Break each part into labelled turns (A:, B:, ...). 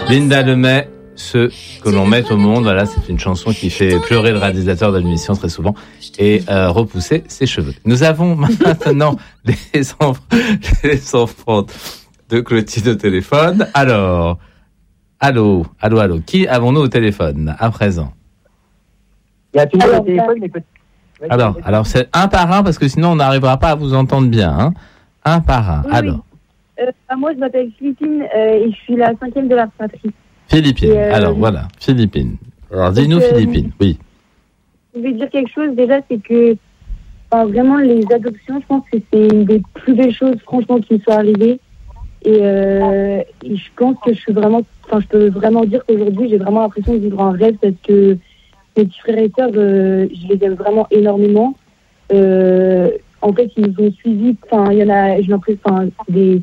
A: Linda Lemay, ce que l'on met au monde, voilà, c'est une chanson qui fait pleurer le réalisateur de l'émission très souvent et repousser ses cheveux. Nous avons maintenant les enfants de Clotilde au téléphone. Alors, allô, qui avons-nous au téléphone à présent?
B: Il y a tout le monde au téléphone, mais peut-être.
A: Alors c'est un par un parce que sinon on n'arrivera pas à vous entendre bien. Hein. Un par un.
C: Oui,
A: alors.
C: Oui. Moi, je m'appelle Philippine et je suis la 5e de la fratrie.
A: Philippine. Alors voilà, Philippine. Alors dis-nous Philippine. Oui.
C: Je vais dire quelque chose. Déjà, c'est que vraiment les adoptions, je pense que c'est une des plus belles choses, franchement, qui me soit arrivée. Et je pense que je peux vraiment dire qu'aujourd'hui, j'ai vraiment l'impression de vivre un rêve parce que mes petits frères et sœurs, je les aime vraiment énormément. En fait, ils nous ont suivis. Il y en a, j'ai l'impression,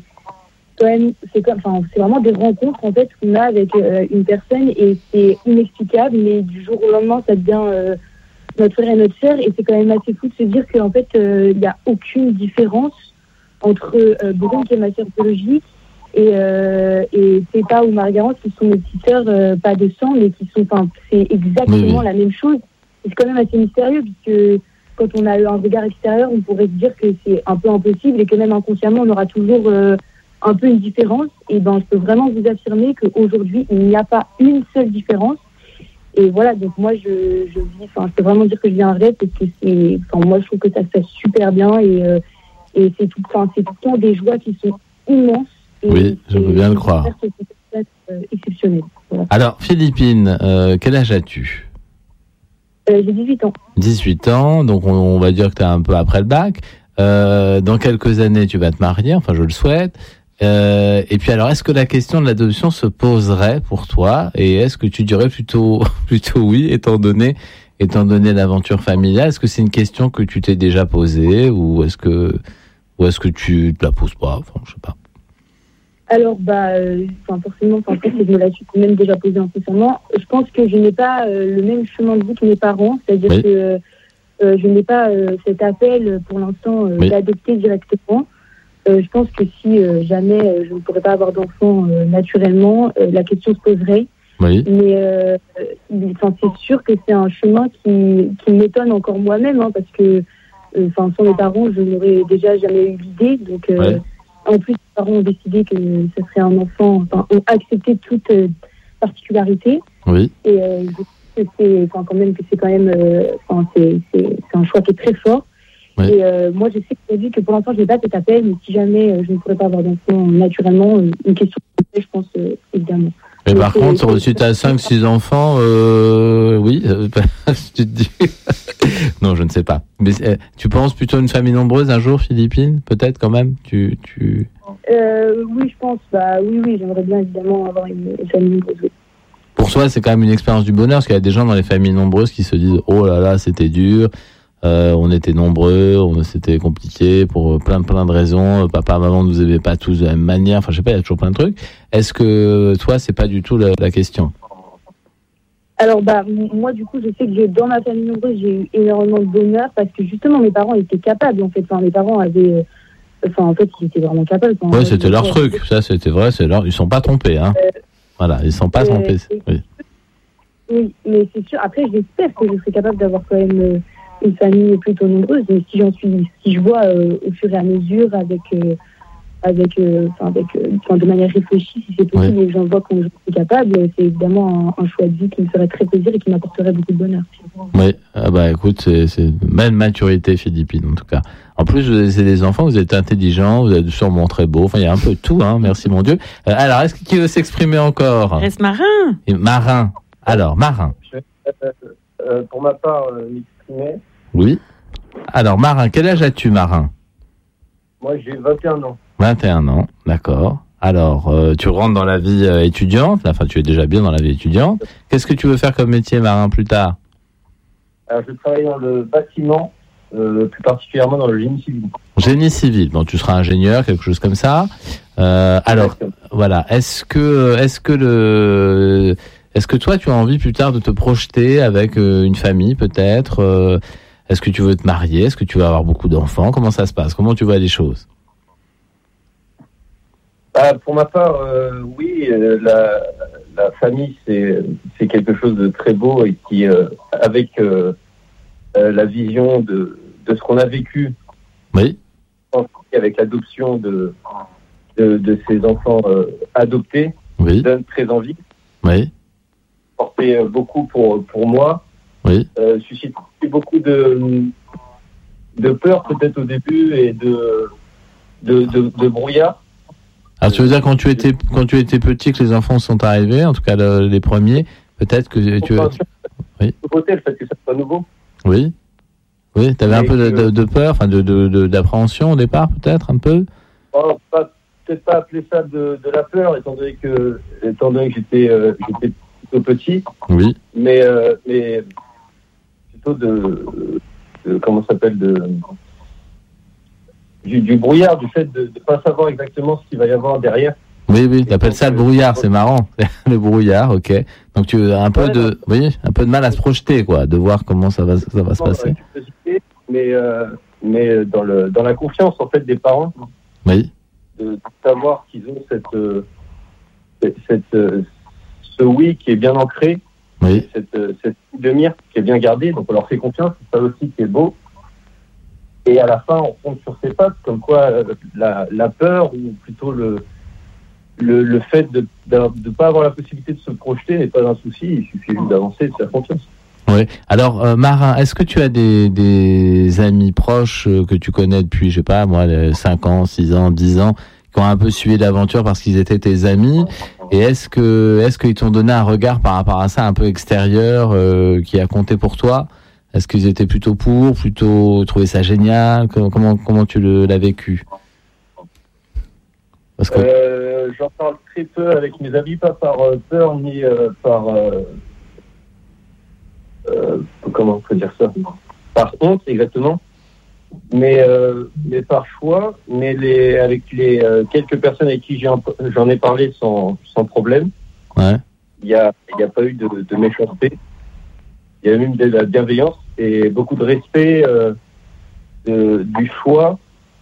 C: c'est vraiment des rencontres en fait qu'on a avec une personne et c'est inexplicable. Mais du jour au lendemain, ça devient notre frère et notre sœur. Et c'est quand même assez fou de se dire qu'en fait, il n'y a aucune différence entre Brune, qui est ma sœur biologique, et Peppa ou Marguerite, qui sont mes petites sœurs, pas de sang, mais qui sont, c'est exactement la même chose. C'est quand même assez mystérieux, puisque quand on a eu un regard extérieur, on pourrait se dire que c'est un peu impossible et que même inconsciemment, on aura toujours un peu une différence. Et je peux vraiment vous affirmer qu'aujourd'hui, il n'y a pas une seule différence. Et voilà, donc moi, je peux vraiment dire que je vis un rêve, parce que moi, je trouve que ça se fait super bien et c'est tout le temps des joies qui sont immenses.
A: Oui, je veux bien le croire.
C: C'est exceptionnel. Voilà.
A: Alors, Philippine, quel âge as-tu ?
C: J'ai 18 ans.
A: 18 ans, donc on va dire que tu es un peu après le bac. Dans quelques années, tu vas te marier, enfin je le souhaite. Et puis alors, est-ce que la question de l'adoption se poserait pour toi ? Et est-ce que tu dirais plutôt oui, étant donné l'aventure familiale ? Est-ce que c'est une question que tu t'es déjà posée ou est-ce que tu te la poses pas ? Enfin, je sais pas.
C: Alors, forcément, je me la suis même déjà posée incessamment. Je pense que je n'ai pas le même chemin de vie que mes parents, c'est-à-dire que je n'ai pas cet appel pour l'instant d'adopter directement. Je pense que si jamais je ne pourrais pas avoir d'enfant naturellement, la question se poserait.
A: Oui.
C: Mais c'est sûr que c'est un chemin qui m'étonne encore moi-même, parce que sans mes parents, je n'aurais déjà jamais eu l'idée. Donc, en plus, les parents ont décidé que ce serait un enfant, ont accepté toute particularité.
A: Oui.
C: Et je sais c'est un choix qui est très fort. Oui. Et moi, je sais aujourd'hui que pour l'instant, je n'ai pas cet appel, mais si jamais je ne pourrais pas avoir d'enfant naturellement, une question, je pense, évidemment.
A: Mais par contre, si tu as 5-6 enfants, oui, tu te dis... Non, je ne sais pas. Mais tu penses plutôt une famille nombreuse un jour, Philippine ? Peut-être quand même Oui,
C: je pense. Oui, j'aimerais bien évidemment avoir une famille nombreuse.
A: Pour toi, c'est quand même une expérience du bonheur, parce qu'il y a des gens dans les familles nombreuses qui se disent « Oh là là, c'était dur, on était nombreux, c'était compliqué pour plein de raisons, papa, maman ne nous aimaient pas tous de la même manière, enfin je sais pas, il y a toujours plein de trucs. » Est-ce que toi, c'est pas du tout la question ?
C: Alors, moi, du coup, je sais que dans ma famille nombreuse, j'ai eu énormément de bonheur parce que justement, mes parents étaient capables, en fait. Mes parents avaient... ils étaient vraiment capables.
A: Oui, c'était leur truc. Ça, c'était vrai. Ils sont pas trompés, hein. Voilà, ils sont pas trompés.
C: Oui, mais c'est sûr. Après, j'espère que je serai capable d'avoir quand même une famille plutôt nombreuse. Mais si je vois au fur et à mesure de manière réfléchie, si c'est possible, et que j'en vois quand je suis capable, c'est évidemment un choix de vie qui me ferait très plaisir et qui m'apporterait beaucoup de bonheur.
A: Oui, écoute, c'est une belle maturité, Philippine, en tout cas. En plus, c'est des enfants, vous êtes intelligents, vous êtes sûrement très beaux, il y a un peu de tout, hein, merci mon Dieu. Alors, est-ce qu'il veut s'exprimer encore ?
D: Reste Marin.
A: Marin. Alors, Marin.
B: Pour ma part, m'exprimer.
A: Oui. Alors, Marin, quel âge as-tu, Marin ?
B: Moi, j'ai 21 ans.
A: 21 ans, d'accord. Alors, tu rentres dans la vie étudiante, enfin tu es déjà bien dans la vie étudiante. Qu'est-ce que tu veux faire comme métier, Marin, plus tard ?
B: Alors, je travaille dans le bâtiment, plus particulièrement dans le génie civil.
A: Génie civil, bon, tu seras ingénieur, quelque chose comme ça. Alors, voilà, est-ce que toi, tu as envie plus tard de te projeter avec une famille, peut-être ? Est-ce que tu veux te marier ? Est-ce que tu veux avoir beaucoup d'enfants ? Comment ça se passe ? Comment tu vois les choses ?
B: Pour ma part, oui, la famille, c'est quelque chose de très beau et qui, avec la vision de ce qu'on a vécu,
A: Oui.
B: avec l'adoption de ces enfants adoptés,
A: Oui.
B: donne très envie.
A: Oui.
B: Portait beaucoup pour moi.
A: Oui.
B: Suscite beaucoup de peur peut-être au début et de brouillard.
A: Alors tu veux dire quand tu étais petit que les enfants sont arrivés, en tout cas les premiers, peut-être que tu. Oui.
B: Côté le fait que ça soit nouveau.
A: Oui. Oui. T'avais un peu de peur, enfin d'appréhension au départ, peut-être un peu.
B: Oh, peut-être pas appeler ça de la peur, étant donné que j'étais plutôt petit.
A: Oui.
B: Mais plutôt de comment ça s'appelle du brouillard, du fait de ne pas savoir exactement ce qu'il va y avoir derrière.
A: Oui, t'appelles ça le brouillard, c'est marrant. Le brouillard, ok. Donc tu as un peu de mal à se projeter, quoi, de voir comment ça va se passer.
B: Mais dans la confiance en fait des parents.
A: Oui.
B: De savoir qu'ils ont ce oui qui est bien ancré.
A: Oui.
B: Cette demi-heure qui est bien gardée, donc on leur fait confiance, c'est ça aussi qui est beau. Et à la fin, on tombe sur ses pattes, comme quoi la peur, ou plutôt le fait de ne pas avoir la possibilité de se projeter n'est pas un souci, il suffit juste d'avancer et de faire confiance.
A: Oui. Alors, Marin, est-ce que tu as des amis proches que tu connais depuis, je sais pas, moi, 5 ans, 6 ans, 10 ans, qui ont un peu suivi l'aventure parce qu'ils étaient tes amis? Et est-ce qu'ils t'ont donné un regard par rapport à ça un peu extérieur qui a compté pour toi? Est-ce qu'ils étaient plutôt trouvaient ça génial? Comment tu l'as vécu? Parce que
B: j'en parle très peu avec mes amis, pas par peur ni par comment on peut dire ça? Par honte exactement, mais par choix. Mais avec les quelques personnes avec qui j'en ai parlé sans problème.
A: Ouais.
B: Il y a pas eu de méchanceté. Il y a même de la bienveillance et beaucoup de respect du choix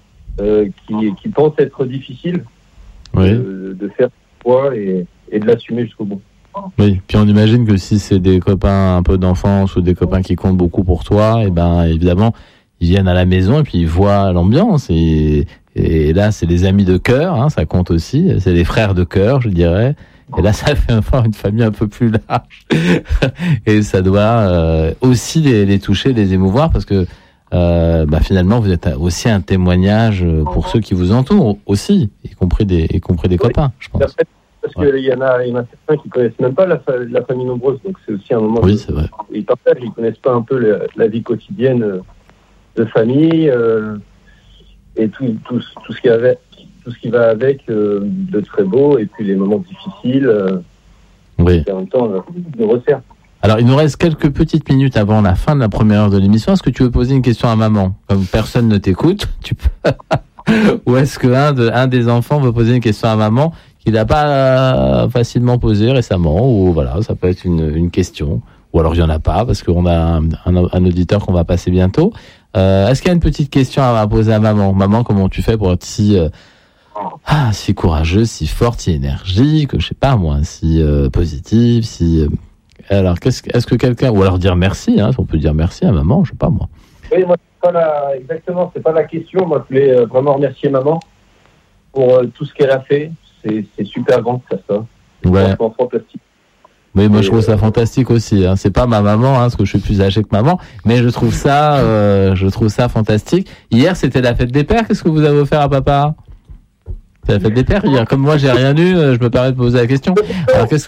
B: qui pense être difficile.
A: Oui.
B: De faire ce choix et de l'assumer jusqu'au bout.
A: Oui, puis on imagine que si c'est des copains un peu d'enfance ou des copains qui comptent beaucoup pour toi, et ben évidemment, ils viennent à la maison et puis ils voient l'ambiance et là c'est des amis de cœur, hein, ça compte aussi, c'est des frères de cœur, je dirais. Et là, ça fait avoir une famille un peu plus large. Et ça doit aussi les toucher, les émouvoir, parce que finalement, vous êtes aussi un témoignage pour ceux qui vous entourent aussi, y compris des copains, je pense.
B: Parce qu'il y en a certains qui connaissent même pas la famille nombreuse, donc c'est aussi un moment.
A: Oui, c'est vrai.
B: Ils partagent, ils connaissent pas un peu la vie quotidienne de famille et tout ce qu'il y avait. Tout ce qui va avec de très beau et puis les moments difficiles
A: oui.
B: Et en même temps de resserre.
A: Alors il nous reste quelques petites minutes avant la fin de la première heure de l'émission. Est-ce que tu veux poser une question à maman? Comme personne ne t'écoute, tu peux. Ou est-ce que un des enfants veut poser une question à maman qu'il n'a pas facilement posée récemment? Ou voilà, ça peut être une question. Ou alors il n'y en a pas parce qu'on a un auditeur qu'on va passer bientôt. Est-ce qu'il y a une petite question à poser à maman? Maman, comment tu fais pour être si courageuse, si forte, si énergique, je sais pas moi, si positive, si. Alors, est-ce que quelqu'un, ou alors dire merci, hein, on peut dire merci à maman, je sais pas moi.
B: Oui, moi exactement, c'est pas la question. Moi, je voulais vraiment remercier maman pour tout ce qu'elle a fait. C'est super grand de faire ça. C'est vraiment fantastique.
A: Oui, moi je trouve ça fantastique aussi. Hein. C'est pas ma maman, parce que je suis plus âgé que maman, mais je trouve ça fantastique. Hier, c'était la fête des pères. Qu'est-ce que vous avez offert à papa? C'est la fête des pères hier. Comme moi, j'ai rien eu, je me permets de poser la question. Alors, qu'est-ce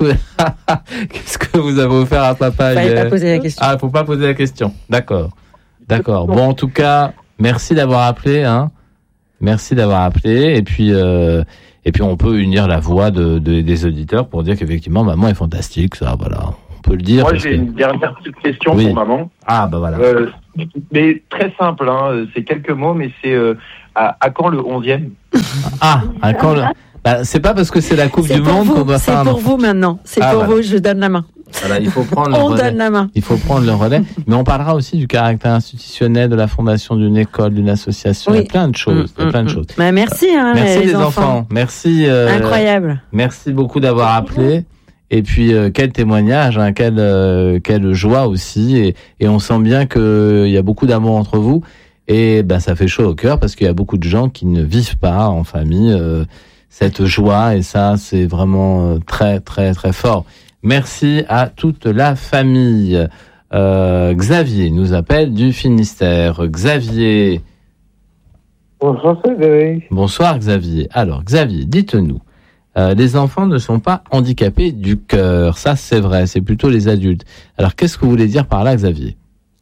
A: que vous avez offert à papa hier?
D: Fallait pas poser la question.
A: Ah, faut pas poser la question. D'accord. Bon, en tout cas, merci d'avoir appelé, hein. Merci d'avoir appelé. Et puis, on peut unir la voix des auditeurs pour dire qu'effectivement, maman est fantastique, ça, voilà. On peut le dire.
E: Moi, j'ai une dernière petite question pour maman.
A: Ah, bah voilà.
E: Mais très simple, hein. C'est quelques mots, mais c'est à quand le 11e?
A: Ah, à quand le... c'est pas parce que c'est la Coupe du Monde qu'on doit faire un...
D: C'est pour vous maintenant. C'est pour vous, je donne la main.
A: Voilà, il faut prendre le
D: relais.
A: On donne la main. Il faut prendre le relais. Mais on parlera aussi du caractère institutionnel de la fondation d'une école, d'une association. Oui. Il y a plein de choses.
D: Merci,
A: merci les enfants. Merci.
D: Incroyable.
A: Merci beaucoup d'avoir appelé. Et puis quel témoignage, hein, quelle joie aussi, et on sent bien qu'il y a beaucoup d'amour entre vous, et ben ça fait chaud au cœur parce qu'il y a beaucoup de gens qui ne vivent pas en famille cette joie, et ça c'est vraiment très très très fort. Merci à toute la famille. Xavier nous appelle du Finistère. Xavier.
F: Bonsoir Frédéric.
A: Bonsoir Xavier. Alors Xavier, dites-nous. Les enfants ne sont pas handicapés du cœur. Ça, c'est vrai. C'est plutôt les adultes. Alors, qu'est-ce que vous voulez dire par là, Xavier ?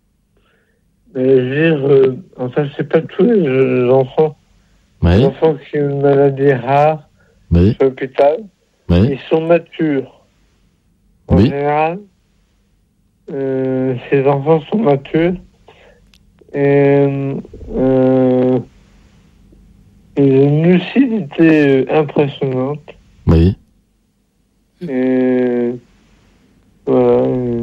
F: Enfin, c'est pas tous les enfants.
A: Oui.
F: Les enfants qui ont une maladie rare,
A: oui.
F: à l'hôpital,
A: oui.
F: Ils sont matures. En général, ces enfants sont matures. Et ils ont une lucidité impressionnante.
A: Oui.
F: Et voilà.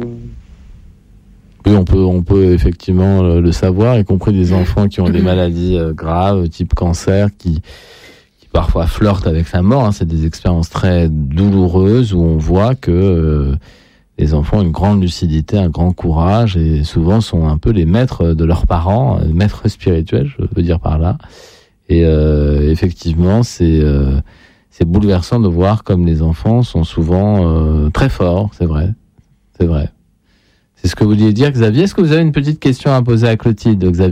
A: Oui, on peut effectivement le savoir, y compris des enfants qui ont des maladies graves, type cancer, qui parfois flirtent avec la mort. Hein. C'est des expériences très douloureuses où on voit que les enfants ont une grande lucidité, un grand courage, et souvent sont un peu les maîtres de leurs parents, maîtres spirituels, je veux dire par là. Et effectivement, c'est bouleversant de voir comme les enfants sont souvent très forts, c'est vrai. C'est vrai. C'est ce que vous vouliez dire, Xavier. Est-ce que vous avez une petite question à poser à Clotilde, Xavier ?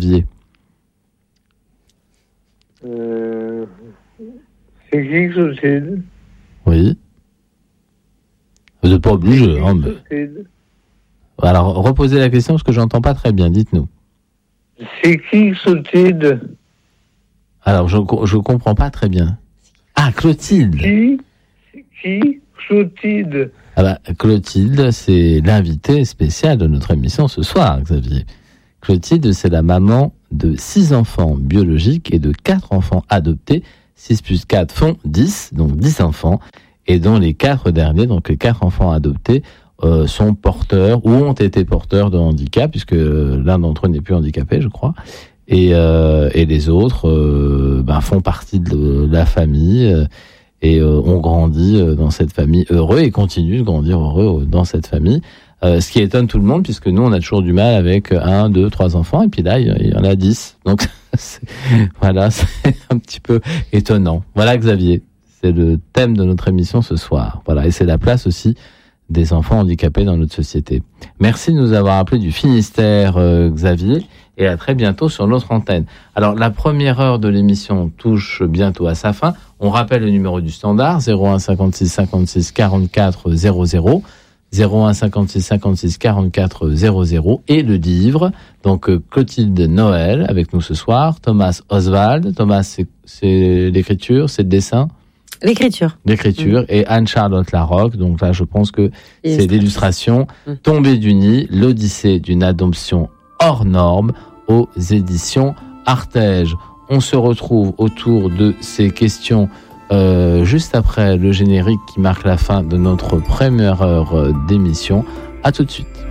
F: C'est qui Clotilde ?
A: Oui. Vous n'êtes pas obligé. Hein, mais... Alors, reposez la question parce que j'entends pas très bien. Dites-nous.
F: C'est qui Clotilde ?
A: Alors, je comprends pas très bien. Ah, Clotilde.
F: Qui Clotilde.
A: Ah bah, Clotilde, c'est l'invitée spéciale de notre émission ce soir, Xavier. Clotilde, c'est la maman de 6 enfants biologiques et de 4 enfants adoptés. 6 plus 4 font 10, donc 10 enfants. Et dont les 4 derniers, donc les 4 enfants adoptés, sont porteurs ou ont été porteurs de handicap, puisque l'un d'entre eux n'est plus handicapé, je crois. Et les autres font partie de la famille et ont grandi dans cette famille heureux et continuent de grandir heureux dans cette famille. Ce qui étonne tout le monde, puisque nous, on a toujours du mal avec 1, 2, 3 enfants, et puis là, il y en a 10. Donc, c'est un petit peu étonnant. Voilà, Xavier, c'est le thème de notre émission ce soir. Voilà, et c'est la place aussi des enfants handicapés dans notre société. Merci de nous avoir appelé du Finistère, Xavier, et à très bientôt sur notre antenne. Alors, la première heure de l'émission touche bientôt à sa fin. On rappelle le numéro du standard, 01 56 56 44 00, 01 56 56 44 00, et le livre, donc Clotilde Noël, avec nous ce soir, Thomas Oswald. Thomas, c'est l'écriture, c'est le dessin ? L'écriture. Et Anne-Charlotte Larocque. Donc là, je pense que c'est l'illustration. Tombée du nid, l'Odyssée d'une adoption hors norme aux éditions Artege. On se retrouve autour de ces questions juste après le générique qui marque la fin de notre première heure d'émission. À tout de suite.